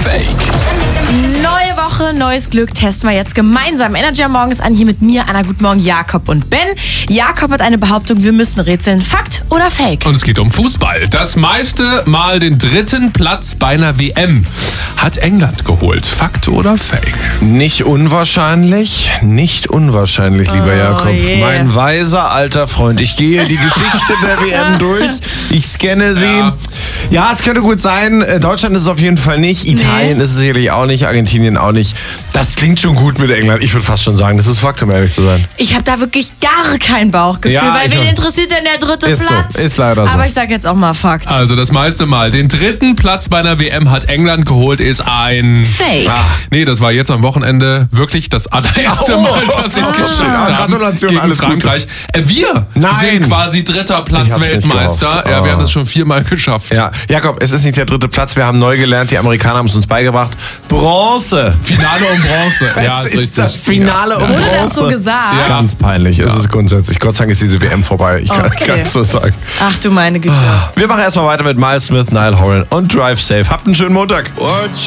Fake? Neue Woche, neues Glück, testen wir jetzt gemeinsam. Energy am Morgen ist an, hier mit mir, Anna, guten Morgen, Jakob und Ben. Jakob hat eine Behauptung, wir müssen rätseln. Fakt oder Fake? Und es geht um Fußball. Das meiste Mal den 3. Platz bei einer WM hat England geholt. Fakt oder Fake? Nicht unwahrscheinlich, lieber Jakob. je. Mein weiser alter Freund. Ich gehe die Geschichte der WM durch. Ich scanne sie. Ja, es könnte gut sein. Deutschland ist es auf jeden Fall nicht. Italien ist es sicherlich auch nicht. Argentinien auch nicht. Das klingt schon gut mit England. Ich würde fast schon sagen, das ist Fakt, um ehrlich zu sein. Ich habe da wirklich gar kein Bauchgefühl, Ja, weil ich wen auch. interessiert denn der 3. Ist Platz? so, ist leider so. Aber ich sag jetzt auch mal Fakt. Also das meiste Mal den 3. Platz bei einer WM hat England geholt, ist ein... Fake. Nee, das war jetzt am Wochenende wirklich das allererste Mal, dass sie es geschafft haben. Gratulation, gegen alles Frankreich. Wir Nein. sind quasi 3. Ich Platz hab's nicht Weltmeister. gehofft. Ja, wir haben das schon 4-mal geschafft. Ja, Jakob, es ist nicht der 3. Platz. Wir haben neu gelernt. Die Amerikaner haben es uns beigebracht. Bronze. Finale um Bronze. Ja, Es ist richtig. das Finale um Wurde Bronze. das so gesagt? Ja. Ganz peinlich ist es grundsätzlich. Gott sei Dank ist diese WM vorbei. Ich kann Okay. es so sagen. Ach du meine Güte. Wir machen erstmal weiter mit Miles Smith, Niall Horan und Drive Safe. Habt einen schönen Montag. What